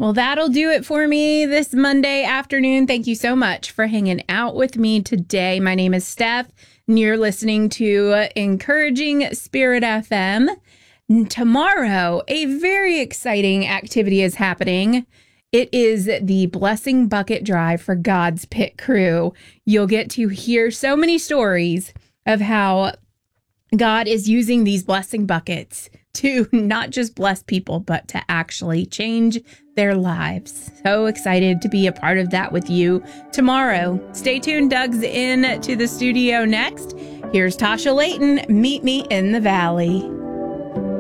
Well, that'll do it for me this Monday afternoon. Thank you so much for hanging out with me today. My name is Steph, and you're listening to Encouraging Spirit FM. Tomorrow, a very exciting activity is happening. It is the Blessing Bucket Drive for God's Pit Crew. You'll get to hear so many stories of how God is using these blessing buckets to not just bless people, but to actually change their lives. So excited to be a part of that with you tomorrow. Stay tuned. Doug's in to the studio next. Here's Tasha Layton. Meet me in the valley.